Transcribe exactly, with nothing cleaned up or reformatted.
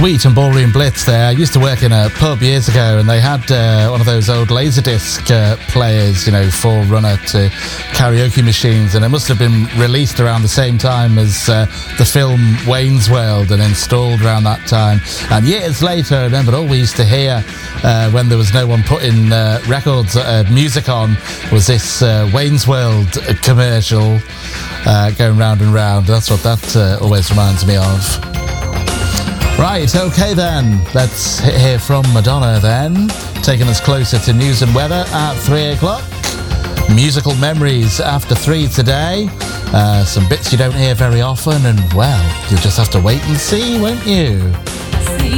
Sweet and Ballroom Blitz there. I used to work in a pub years ago, and they had uh, one of those old Laserdisc uh, players, you know, Forerunner to karaoke machines, and it must have been released around the same time as uh, the film Wayne's World and installed around that time. And years later, I remember all we used to hear uh, when there was no one putting uh, records, uh, music on, was this uh, Wayne's World commercial uh, going round and round. That's what that uh, always reminds me of. Right, okay then, let's hear from Madonna then, taking us closer to news and weather at three o'clock. Musical memories after three today. Uh, some bits you don't hear very often, and well, you'll just have to wait and see, won't you?